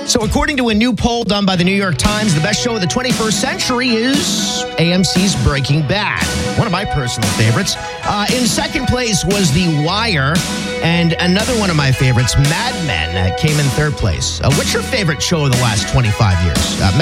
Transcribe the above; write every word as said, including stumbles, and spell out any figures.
So according to a new poll done by the New York Times, the best show of the twenty-first century is A M C's Breaking Bad, one of my personal favorites. Uh, in second place was The Wire, and another one of my favorites, Mad Men, uh, came in third place. Uh, what's your favorite show of the last twenty-five years? Uh,